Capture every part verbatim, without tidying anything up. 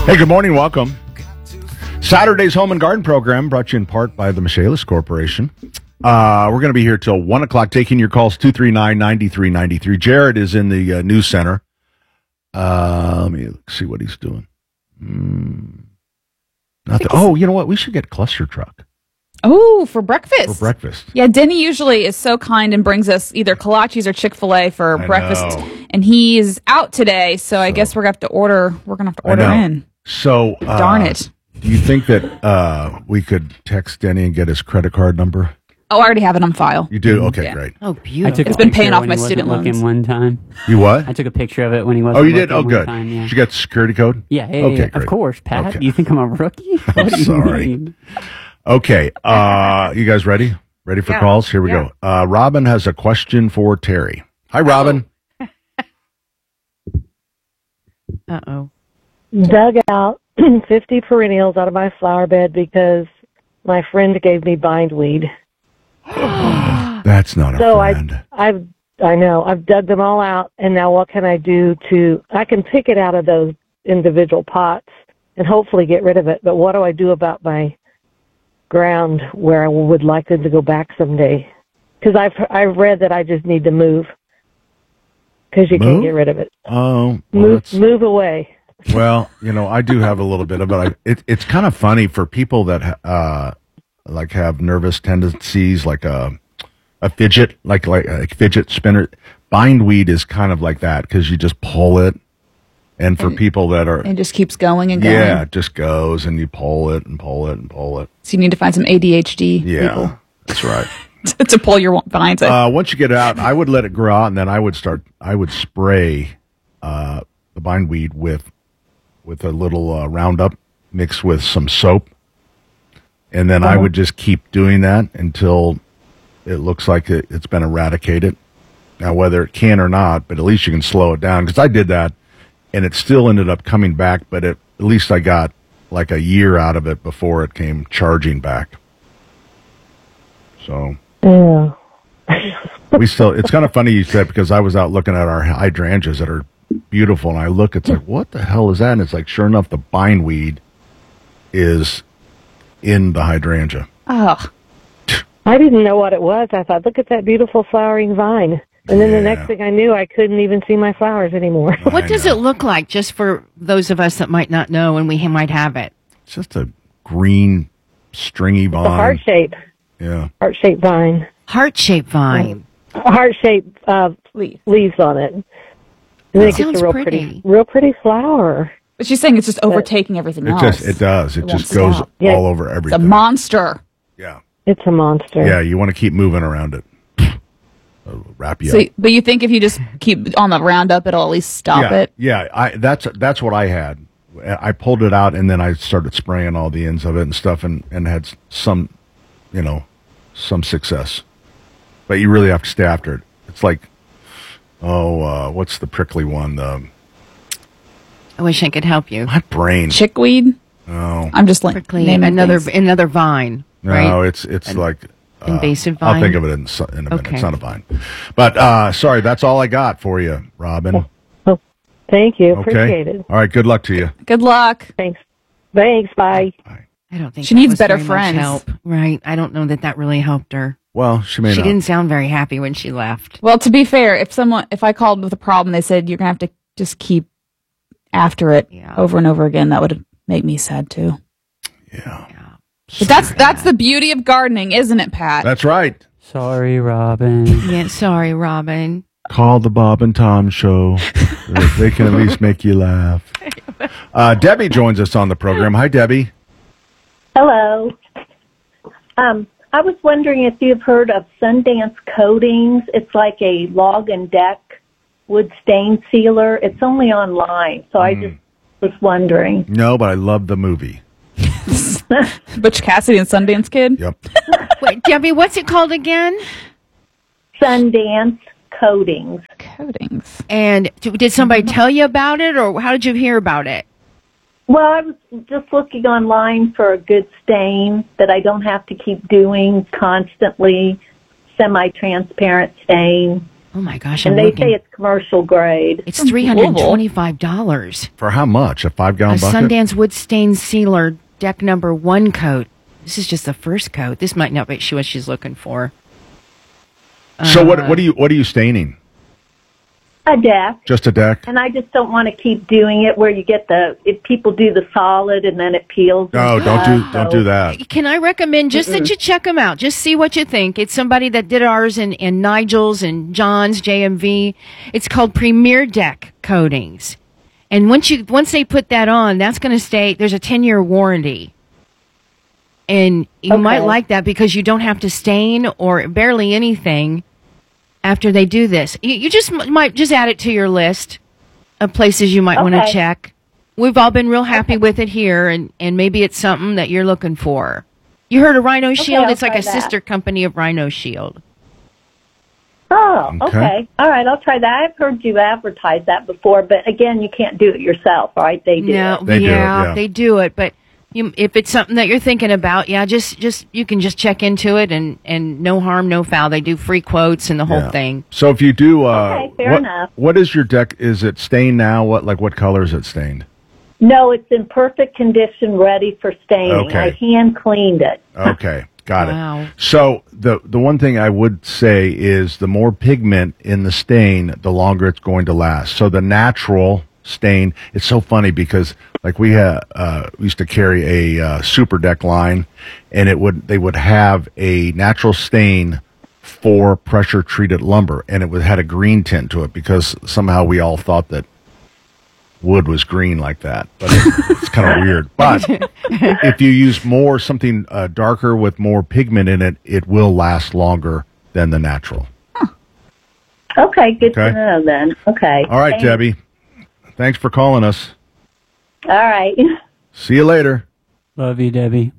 Hey, good morning. Welcome. Saturday's Home and Garden program brought to you in part by the Michaelis Corporation. Uh, we're going to be here till one o'clock taking your calls, two three nine, nine three nine three. Jared is in the uh, news center. Uh, let me see what he's doing. Mm, nothing. Oh, you know what? We should get Cluster Truck. Oh, for breakfast. For breakfast. Yeah, Denny usually is so kind and brings us either kolaches or Chick-fil-A for I breakfast. know. And he's out today, so, So I guess we're going to have to order. We're going to have to order I know. in. So, uh, Darn it. Do you think that uh, we could text Denny and get his credit card number? Oh, I already have it on file. You do? Okay, Yeah. great. Oh, I beautiful. took a It's been picture paying off when my he wasn't student looking loans. one time. You what? I took a picture of it when he wasn't Oh, you looking did? Oh, one good. time, yeah. Did you get the security code? Yeah, yeah, Okay, yeah. great. Of course, Pat. Okay. You think I'm a rookie? What do you Sorry. mean? Okay. Uh, you guys ready? Ready for Yeah. calls? Here we Yeah. go. Uh, Robin has a question for Terry. Hi, Robin. Uh-oh. Dug out fifty perennials out of my flower bed because my friend gave me bindweed. That's not a So I, friend. I've, I know, I've dug them all out, and now what can I do to, I can pick it out of those individual pots and hopefully get rid of it, but what do I do about my ground where I would like them to go back someday? Because I've, I've read that I just need to move because you Move? can't get rid of it. Oh, well, Move, that's- move away. well, you know, I do have a little bit of it. I, it it's kind of funny for people that uh, like have nervous tendencies, like a a fidget, like like a fidget spinner. Bindweed is kind of like that because you just pull it, and for people that are It just keeps going and going. yeah, it just goes and you pull it and pull it and pull it. So you need to find some A D H D Yeah, people that's right. to, to pull your vines. Uh, once you get it out, I would let it grow out, and then I would start. I would spray uh, the bindweed with with a little uh, Roundup mixed with some soap, and then I would just keep doing that until it looks like it, it's been eradicated. Now, whether it can or not, but at least you can slow it down. Because I did that, and it still ended up coming back, but it, at least I got like a year out of it before it came charging back. So. Yeah. We still, it's kind of funny you said, because I was out looking at our hydrangeas that are beautiful, and I look, it's like, what the hell is that? And it's like, sure enough, the bindweed is in the hydrangea. Oh, I didn't know what it was. I thought, look at that beautiful flowering vine. And then Yeah. the next thing I knew, I couldn't even see my flowers anymore. What I does know. it look like, just for those of us that might not know and we ha- might have it? It's just a green, stringy The vine. heart shape, Yeah. heart shaped vine, Heart-shaped vine. heart shaped uh, leaf. leaves on it. And then it gets Sounds a real pretty. pretty, real pretty flower. But she's saying it's just overtaking everything It else. just, it does. It, It just won't goes stop. Yeah. all over It's a everything. monster. Yeah. It's a monster. Yeah. You want to keep moving around it. It'll wrap you So, up. but you think if you just keep on the roundup, it'll at least stop yeah, it? Yeah, I, that's that's what I had. I pulled it out, and then I started spraying all the ends of it and stuff, and, and had some, you know, some success. But you really have to stay after it. It's like, oh, uh, what's the prickly one? The, I wish I could help you. my brain. Chickweed? No, I'm just like Prickly, naming another things. another vine, no, right? it's it's like uh, invasive I'll vine? think of it in, so- in a minute. Okay. It's not a vine. But uh, sorry, that's all I got for you, Robin. Oh, thank you. Okay. Appreciate it. All right. Good luck to you. Good luck. Thanks. Thanks. Bye. I don't think She that needs was better very much friends. help. Right. I don't know that that really helped her. Well, she may She not. didn't sound very happy when she left. Well, to be fair, if someone, if I called with a problem, they said you're gonna have to just keep after it Yeah. over and over again, that would make me sad too. Yeah. Yeah. But that's that's the beauty of gardening, isn't it, Pat? That's right. Sorry, Robin. Yeah. Sorry, Robin. Call the Bob and Tom show. They can at least make you laugh. Uh, Debbie joins us on the program. Hi, Debbie. Hello. Um, I was wondering if you've heard of Sundance Coatings. It's like a log and deck wood stain sealer. It's only online, so I just was wondering. No, but I love the movie. Butch Cassidy and Sundance Kid. Yep. Wait, Debbie, what's it called again? Sundance Coatings. Coatings. And d- did somebody tell you about it, or how did you hear about it? Well, I was just looking online for a good stain that I don't have to keep doing constantly, semi-transparent stain. Oh my gosh, I'm And they looking. say it's commercial grade. It's three hundred twenty-five dollars. For how much? A five A gallon bucket? Sundance wood stain sealer deck number one coat. This is just the first coat. This might not be what she's looking for. So what? What are you? What are you staining? A deck. Just a deck? And I just don't want to keep doing it where you get the, if people do the solid and then it peels. No, and don't stuff, do don't so- do that. Can I recommend just that you check them out? Just see what you think. It's somebody that did ours and, and Nigel's and John's J M V. It's called Premier Deck Coatings. And once you once they put that on, that's going to stay. There's a ten year warranty. And you Okay. might like that because you don't have to stain or barely anything after they do this. You, you just m- might just add it to your list of places you might want to Okay. check. We've all been real happy with it here, and, and maybe it's something that you're looking for. You heard of Rhino Shield? I'll It's like try a that. sister company of Rhino Shield. Oh, Okay. okay. All right, I'll try that. I've heard you advertise that before, but again, you can't do it yourself, right? They do. No, it. They do it, yeah, yeah. they do it. But you, if it's something that you're thinking about, yeah, just just you can just check into it, and, and no harm, no foul. They do free quotes and the whole Yeah. thing. So if you do, uh, Okay, fair what, enough. what is your deck? Is it stained now? What like what color is it stained? No, it's in perfect condition, ready for staining. Okay. I hand cleaned it. Okay, got Wow. it. So the the one thing I would say is the more pigment in the stain, the longer it's going to last. So the natural stain, it's so funny because like we had uh, we used to carry a uh, super deck line, and it would they would have a natural stain for pressure treated lumber, and it would had a green tint to it because somehow we all thought that wood was green like that, but it, it's kind of weird. But if you use more something uh, darker with more pigment in it, it will last longer than the natural. Okay, good Okay. to know then. Okay. All right, Thanks. Debbie. Thanks for calling us. All right. See you later. Love you, Debbie.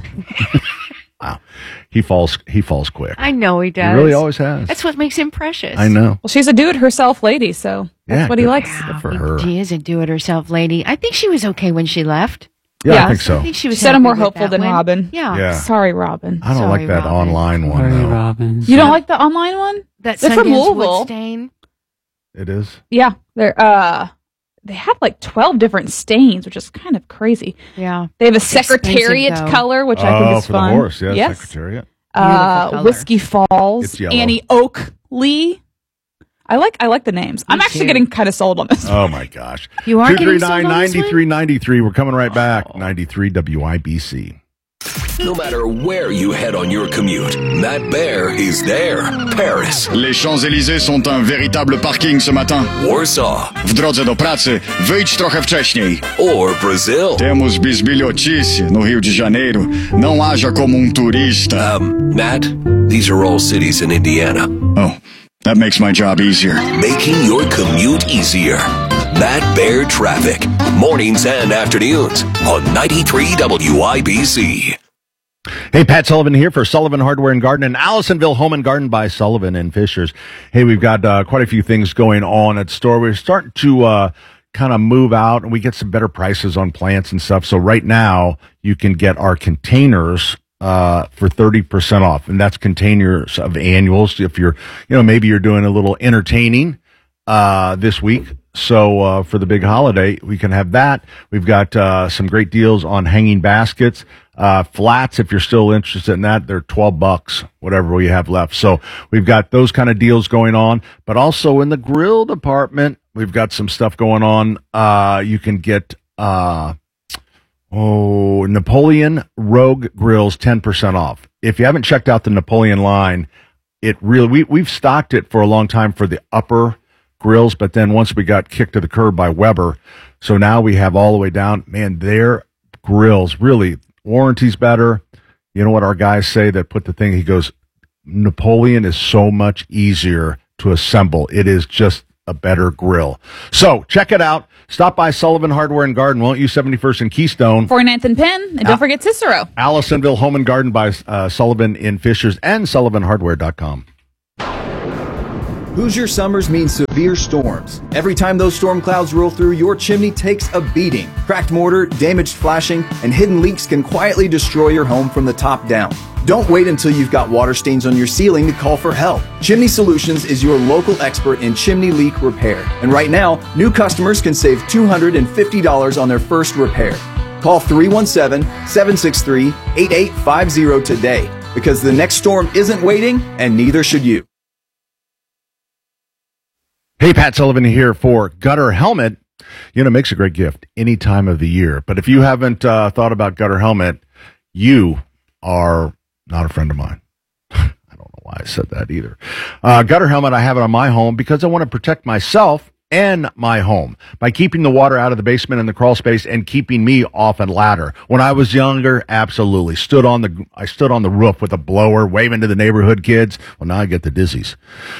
He falls. He falls quick. I know he He does. really always has. That's what makes him precious. I know. Well, she's a do-it-herself lady, so that's Yeah, what he good. likes. Good for He- her. She is a do-it-herself lady. I think she was okay when she left. Yeah, Yeah. I think so. I think she was. She said I'm happy more with hopeful that than one. Robin. Yeah. Yeah. Sorry, Robin. I don't Sorry, like that Robin. online one Sorry, though. Robin. You don't like the online one? That They're from Sundance Louisville. wood stain. It is. Yeah, they're uh, they have like twelve different stains, which is kind of crazy. Yeah. They have a Expensive, secretariat though. color, which I oh, think is for fun. the horse. Yeah, yes. Secretariat. Uh, Beautiful color. Whiskey Falls, It's yellow. Annie Oakley. I like I like the names. I'm Me actually too. getting kind of sold on this. Oh my gosh. You are two getting three sold nine, on this one? ninety-three ninety-three. We're coming right back. ninety-three W I B C. No matter where you head on your commute, Matt Bear is there. Paris, Les Champs-Élysées sont un véritable parking ce matin. Warsaw, W drodze do pracy wyjdź trochę wcześniej. or Brazil. Temos bisbilhotice no Rio de Janeiro. Não haja como um turista. Um, Matt, these are all cities in Indiana. Oh, that makes my job easier. Making your commute easier. Matt Bear Traffic. Mornings and afternoons on ninety-three W I B C. Hey, Pat Sullivan here for Sullivan Hardware and Garden and Allisonville Home and Garden by Sullivan and Fishers. Hey, we've got uh, quite a few things going on at the store. We're starting to uh, kind of move out, and we get some better prices on plants and stuff. So right now, you can get our containers uh, for thirty percent off, and that's containers of annuals. If you're, you know, maybe you're doing a little entertaining uh, this week. So uh, for the big holiday, we can have that. We've got uh, some great deals on hanging baskets, uh, flats. If you're still interested in that, they're twelve bucks, whatever we have left. So we've got those kind of deals going on. But also in the grill department, we've got some stuff going on. Uh, you can get uh, oh Napoleon Rogue grills ten percent off. If you haven't checked out the Napoleon line, it really we we've stocked it for a long time for the upper grills, but then once we got kicked to the curb by Weber, so now we have all the way down. Man, their grills really warranty's better. You know what our guys say that put the thing? He goes, Napoleon is so much easier to assemble. It is just a better grill. So check it out. Stop by Sullivan Hardware and Garden, won't you? seventy-first and Keystone. forty-ninth and Penn, and don't Ah. forget Cicero. Allisonville Home and Garden by uh, Sullivan in Fishers and sullivan hardware dot com. Hoosier summers mean severe storms. Every time those storm clouds roll through, your chimney takes a beating. Cracked mortar, damaged flashing, and hidden leaks can quietly destroy your home from the top down. Don't wait until you've got water stains on your ceiling to call for help. Chimney Solutions is your local expert in chimney leak repair. And right now, new customers can save two hundred fifty dollars on their first repair. Call three one seven, seven six three, eight eight five zero today, because the next storm isn't waiting, and neither should you. Hey, Pat Sullivan here for Gutter Helmet. You know, it makes a great gift any time of the year. But if you haven't uh, thought about Gutter Helmet, you are not a friend of mine. I don't know why I said that either. Uh, Gutter Helmet, I have it on my home because I want to protect myself and my home by keeping the water out of the basement and the crawl space and keeping me off a ladder. When I was younger, absolutely. Stood on the, I stood on the roof with a blower, waving to the neighborhood kids. Well, now I get the dizzies.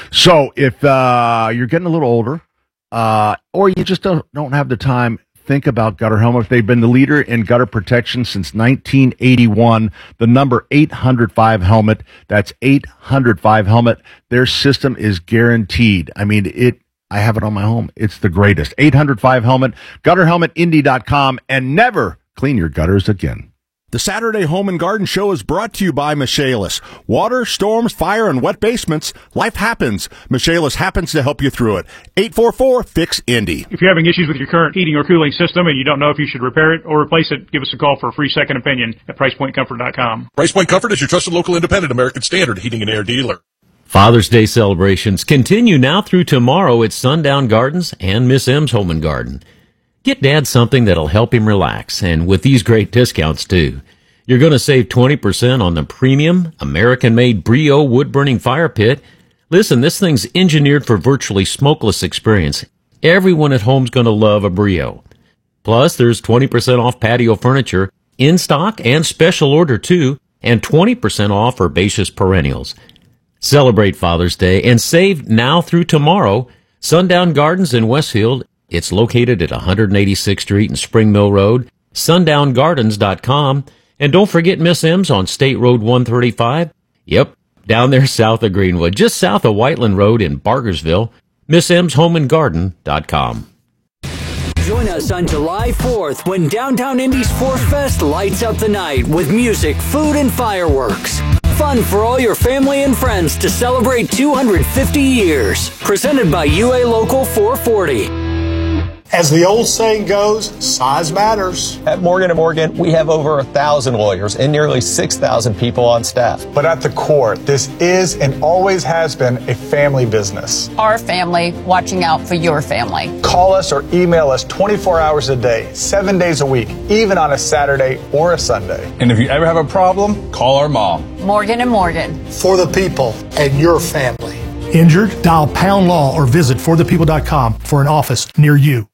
So if, uh, you're getting a little older, uh, or you just don't, don't have the time, think about Gutter Helmet. They've been the leader in gutter protection since nineteen eighty-one. The number eight hundred five Helmet. That's eight hundred five Helmet. Their system is guaranteed. I mean, it, I have it on my home. It's the greatest. eight hundred five Helmet, gutter helmet indy dot com, and never clean your gutters again. The Saturday Home and Garden Show is brought to you by Michaelis. Water, storms, fire, and wet basements. Life happens. Michaelis happens to help you through it. eight four four, F I X, Indy. If you're having issues with your current heating or cooling system and you don't know if you should repair it or replace it, give us a call for a free second opinion at price point comfort dot com. Price Point Comfort is your trusted local independent American Standard heating and air dealer. Father's Day celebrations continue now through tomorrow at Sundown Gardens and Miss M's Home and Garden. Get Dad something that'll help him relax, and with these great discounts, too. You're going to save twenty percent on the premium, American-made Brio wood-burning fire pit. Listen, this thing's engineered for virtually smokeless experience. Everyone at home's going to love a Brio. Plus, there's twenty percent off patio furniture, in stock and special order, too, and twenty percent off herbaceous perennials. Celebrate Father's Day and save now through tomorrow. Sundown Gardens in Westfield. It's located at one eighty-sixth Street and Spring Mill Road, sundown gardens dot com. And don't forget Miss M's on State Road one thirty-five. Yep, down there south of Greenwood, just south of Whiteland Road in Bargersville. Miss M's Home and Garden dot com. Join us on July fourth when Downtown Indy's Force Fest lights up the night with music, food, and fireworks. Fun for all your family and friends to celebrate two hundred fifty years. Presented by U A Local four forty. As the old saying goes, size matters. At Morgan and Morgan, we have over a thousand lawyers and nearly six thousand people on staff. But at the core, this is and always has been a family business. Our family watching out for your family. Call us or email us twenty-four hours a day, seven days a week, even on a Saturday or a Sunday. And if you ever have a problem, call our mom. Morgan and Morgan. For the people and your family. Injured? Dial Pound Law or visit for the people dot com for an office near you.